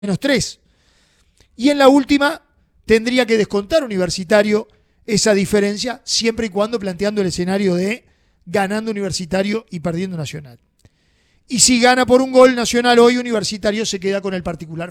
-3. Y en la última tendría que descontar Universitario esa diferencia, siempre y cuando planteando el escenario de ganando Universitario y perdiendo Nacional. Y si gana por un gol Nacional hoy, Universitario se queda con el particular